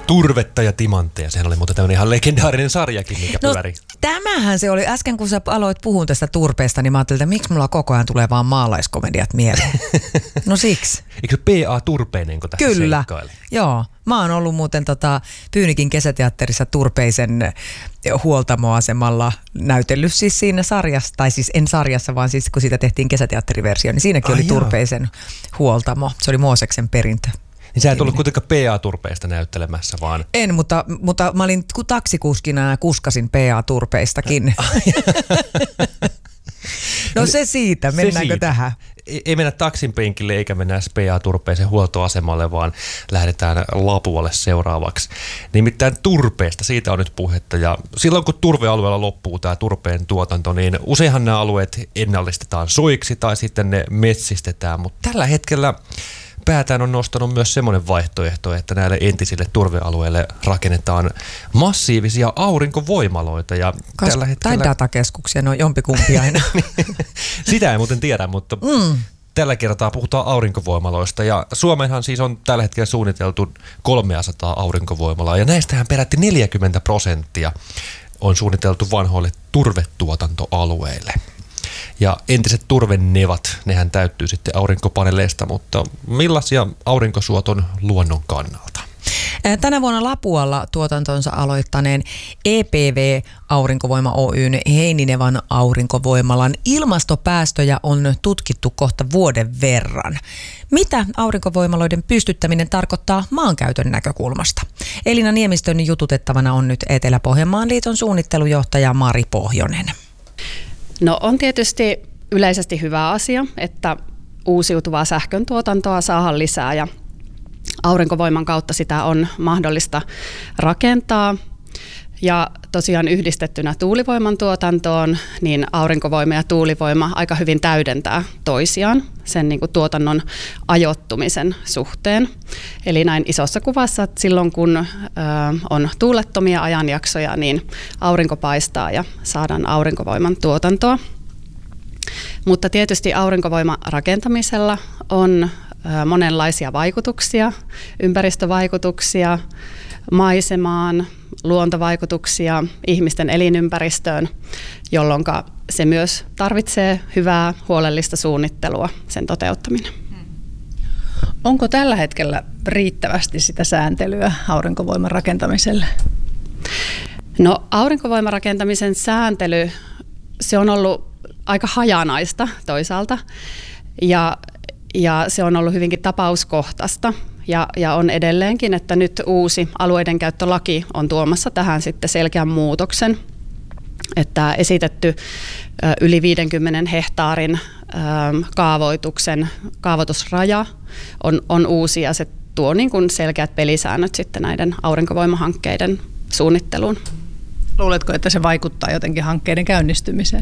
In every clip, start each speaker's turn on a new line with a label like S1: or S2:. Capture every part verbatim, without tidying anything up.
S1: Turvetta ja timantteja. Sehän oli muuten tämmöinen ihan legendaarinen sarjakin, mikä
S2: no,
S1: pyöri.
S2: Tämähän se oli. Äsken kun sä aloit puhua tästä turpeesta, niin mä ajattelin, että miksi mulla koko ajan tulee vaan maalaiskomediat mieleen. No siksi.
S1: Eikö se P A Turpeinen, kun tässä
S2: Kyllä,
S1: seikkaili?
S2: Joo. Mä oon ollut muuten tota Pyynikin kesäteatterissa Turpeisen huoltamoasemalla näytellyt siis siinä sarjassa, tai siis en sarjassa, vaan siis kun siitä tehtiin kesäteatteriversio, niin siinäkin
S1: Ai
S2: oli
S1: joo.
S2: Turpeisen huoltamo. Se oli Mooseksen perintö.
S1: Niin sä et ollut kuitenkaan P A-turpeista näyttelemässä, vaan...
S2: En, mutta, mutta mä olin taksikuskina ja kuskasin P A-turpeistakin. No se siitä, mennäänkö
S1: se siitä.
S2: tähän?
S1: Ei, ei mennä taksin penkille eikä mennä P A-turpeisen huoltoasemalle, vaan lähdetään Lapualle seuraavaksi. Nimittäin turpeesta, siitä on nyt puhetta. Ja silloin kun turvealueella loppuu tämä turpeen tuotanto, niin useinhan nämä alueet ennallistetaan soiksi tai sitten ne metsistetään, mutta tällä hetkellä... Päätään on nostanut myös semmoinen vaihtoehto, että näille entisille turvealueille rakennetaan massiivisia aurinkovoimaloita. Ja
S2: Kas,
S1: tällä hetkellä...
S2: Tai datakeskuksia, no jompikumpi aina.
S1: Sitä ei muuten tiedä, mutta mm. tällä kertaa puhutaan aurinkovoimaloista. Ja Suomeenhan siis on tällä hetkellä suunniteltu kolmesataa aurinkovoimalaa ja näistähän peräti neljäkymmentä prosenttia on suunniteltu vanhoille turvetuotantoalueille. Ja entiset turvenevat, nehän täyttyy sitten aurinkopaneeleista, mutta millaisia aurinkosuot on luonnon kannalta?
S2: Tänä vuonna Lapualla tuotantonsa aloittaneen E P V-aurinkovoima Oyn Heininevan aurinkovoimalan ilmastopäästöjä on tutkittu kohta vuoden verran. Mitä aurinkovoimaloiden pystyttäminen tarkoittaa maankäytön näkökulmasta? Elina Niemistön jututettavana on nyt Etelä-Pohjanmaan liiton suunnittelujohtaja Mari Pohjonen.
S3: No on tietysti yleisesti hyvä asia, että uusiutuvaa sähkön tuotantoa saadaan lisää ja aurinkovoiman kautta sitä on mahdollista rakentaa. Ja tosiaan yhdistettynä tuulivoiman tuotantoon, niin aurinkovoima ja tuulivoima aika hyvin täydentää toisiaan sen niin kuin tuotannon ajoittumisen suhteen. Eli näin isossa kuvassa, että silloin kun ö, on tuulettomia ajanjaksoja, niin aurinko paistaa ja saadaan aurinkovoiman tuotantoa. Mutta tietysti aurinkovoiman rakentamisella on ö, monenlaisia vaikutuksia, ympäristövaikutuksia, maisemaan, luontovaikutuksia ihmisten elinympäristöön, jolloin se myös tarvitsee hyvää huolellista suunnittelua sen toteuttaminen.
S4: Onko tällä hetkellä riittävästi sitä sääntelyä aurinkovoiman rakentamiselle?
S3: No aurinkovoiman rakentamisen sääntely, se on ollut aika hajanaista toisaalta ja, ja se on ollut hyvinkin tapauskohtaista. Ja, ja on edelleenkin, että nyt uusi alueidenkäyttölaki on tuomassa tähän sitten selkeän muutoksen, että esitetty ö, yli viidenkymmenen hehtaarin ö, kaavoituksen kaavoitusraja on, on uusi ja se tuo niin kuin selkeät pelisäännöt sitten näiden aurinkovoimahankkeiden suunnitteluun.
S4: Luuletko, että se vaikuttaa jotenkin hankkeiden käynnistymiseen?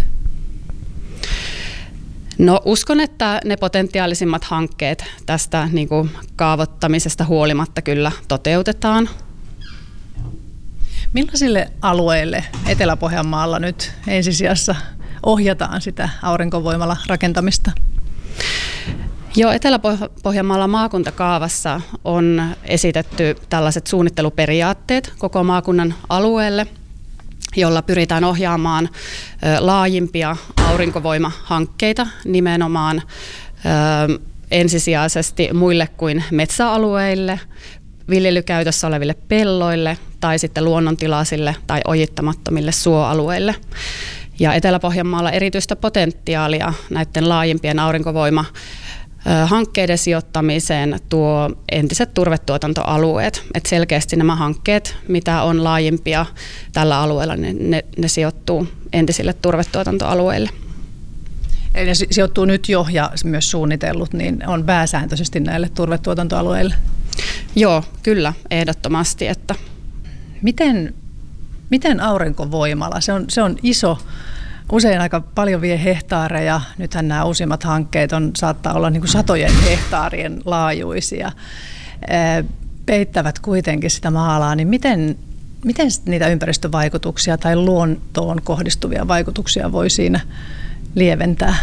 S3: No uskon, että ne potentiaalisimmat hankkeet tästä niin kuin kaavoittamisesta huolimatta kyllä toteutetaan. Millaisille
S4: alueille Etelä-Pohjanmaalla nyt ensisijassa ohjataan sitä aurinkovoimalla rakentamista?
S3: Joo, Etelä-Pohjanmaalla maakuntakaavassa on esitetty tällaiset suunnitteluperiaatteet koko maakunnan alueelle, jolla pyritään ohjaamaan laajimpia aurinkovoimahankkeita nimenomaan ensisijaisesti muille kuin metsäalueille, viljelykäytössä oleville pelloille tai sitten luonnontilaisille tai ojittamattomille suoalueille. Ja Etelä-Pohjanmaalla erityistä potentiaalia näiden laajimpien aurinkovoima hankkeiden sijoittamiseen tuo entiset turvetuotantoalueet. Et selkeästi nämä hankkeet, mitä on laajimpia tällä alueella, ne, ne, ne sijoittuu entisille turvetuotantoalueille.
S4: Eli ne sijoittuu nyt jo ja myös suunnitellut, niin on pääsääntöisesti näille turvetuotantoalueille?
S3: Joo, kyllä, ehdottomasti. Että.
S4: Miten, miten aurinkovoimala? Se on, se on iso. Usein aika paljon vie hehtaareja. Nythän nämä uusimmat hankkeet on, saattaa olla niin kuin satojen hehtaarien laajuisia. Peittävät kuitenkin sitä maa-alaa, niin miten, miten niitä ympäristövaikutuksia tai luontoon kohdistuvia vaikutuksia voi siinä lieventää?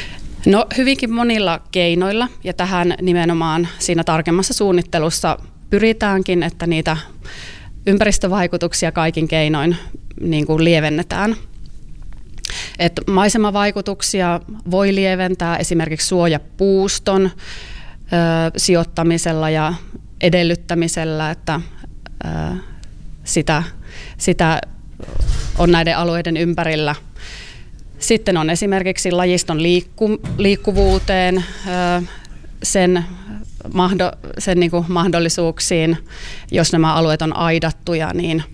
S3: No hyvinkin monilla keinoilla ja tähän nimenomaan siinä tarkemmassa suunnittelussa pyritäänkin, että niitä ympäristövaikutuksia kaikin keinoin niin kuin lievennetään. Et maisemavaikutuksia voi lieventää esimerkiksi suojapuuston ö, sijoittamisella ja edellyttämisellä, että ö, sitä, sitä on näiden alueiden ympärillä. Sitten on esimerkiksi lajiston liikku, liikkuvuuteen, ö, sen, mahdo, sen niin kuin mahdollisuuksiin, jos nämä alueet on aidattuja, niin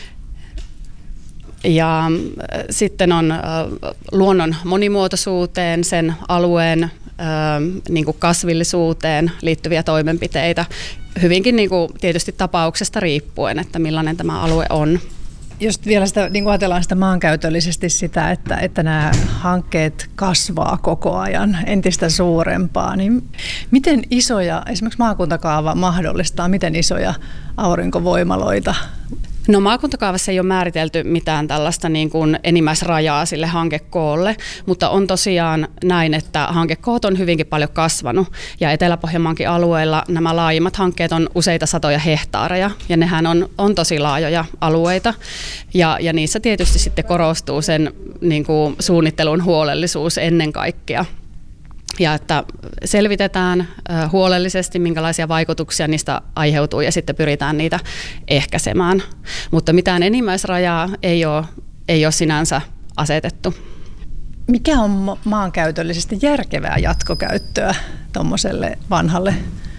S3: ja sitten on luonnon monimuotoisuuteen, sen alueen niin kuin kasvillisuuteen liittyviä toimenpiteitä, hyvinkin niin kuin tietysti tapauksesta riippuen, että millainen tämä alue on.
S4: Jos vielä sitä, niin kuin ajatellaan sitä maankäytöllisesti sitä, että, että nämä hankkeet kasvaa koko ajan entistä suurempaa, niin miten isoja, esimerkiksi maakuntakaava mahdollistaa, miten isoja aurinkovoimaloita?
S3: No maakuntakaavassa ei ole määritelty mitään tällaista niin kuin enimmäisrajaa sille hankekoolle, mutta on tosiaan näin, että hankekoot on hyvinkin paljon kasvanut ja Etelä-Pohjanmaankin alueella nämä laajimmat hankkeet on useita satoja hehtaareja ja nehän on, on tosi laajoja alueita ja, ja niissä tietysti sitten korostuu sen niin kuin suunnittelun huolellisuus ennen kaikkea. Ja että selvitetään huolellisesti, minkälaisia vaikutuksia niistä aiheutuu ja sitten pyritään niitä ehkäisemään. Mutta mitään enimmäisrajaa ei ole, ei ole sinänsä asetettu.
S4: Mikä on maankäytöllisesti järkevää jatkokäyttöä tuommoiselle vanhalle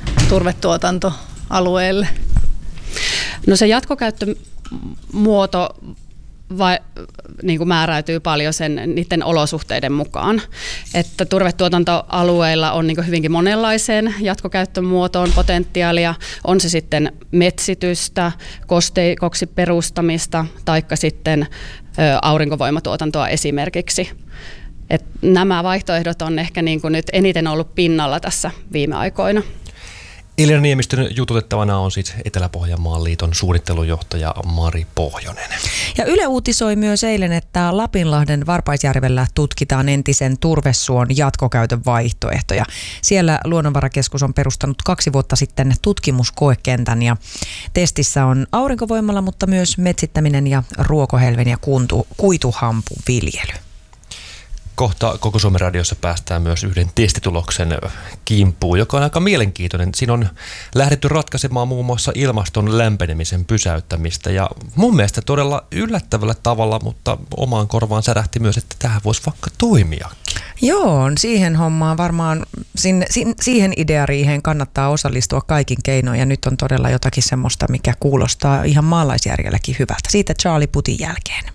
S4: turvetuotantoalueelle?
S3: No se jatkokäyttömuoto vai, niin kuin määräytyy paljon sen, niiden olosuhteiden mukaan. Että turvetuotantoalueilla on niin kuin hyvinkin monenlaiseen jatkokäyttömuotoon potentiaalia. On se sitten metsitystä, kosteikoksi perustamista taikka sitten ö, aurinkovoimatuotantoa esimerkiksi. Et nämä vaihtoehdot on ehkä niin kuin nyt eniten ollut pinnalla tässä viime aikoina.
S1: Elina Niemistön jututettavana on siis Etelä-Pohjanmaan liiton suunnittelujohtaja Mari Pohjonen.
S2: Ja Yle uutisoi myös eilen, että Lapinlahden Varpaisjärvellä tutkitaan entisen turvesuon jatkokäytön vaihtoehtoja. Siellä Luonnonvarakeskus on perustanut kaksi vuotta sitten tutkimuskoekentän ja testissä on aurinkovoimalla, mutta myös metsittäminen ja ruokohelven ja kuntu, kuituhampun viljely.
S1: Kohta Koko Suomen radiossa päästään myös yhden testituloksen kimppuun, joka on aika mielenkiintoinen. Siinä on lähdetty ratkaisemaan muun muassa ilmaston lämpenemisen pysäyttämistä ja mun mielestä todella yllättävällä tavalla, mutta omaan korvaan särähti myös, että tähän voisi vaikka toimiakin.
S2: Joo, siihen hommaan varmaan, sinne, siihen ideariiheen kannattaa osallistua kaikin keinoin ja nyt on todella jotakin semmoista, mikä kuulostaa ihan maalaisjärjelläkin hyvältä. Siitä Charlie Putin jälkeen.